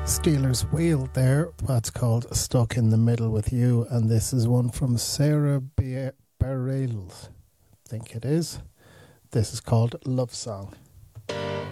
Steelers Wheel there. That's called Stuck in the Middle with You. And this is one from Sarah Bareilles. I think it is. This is called Love Song.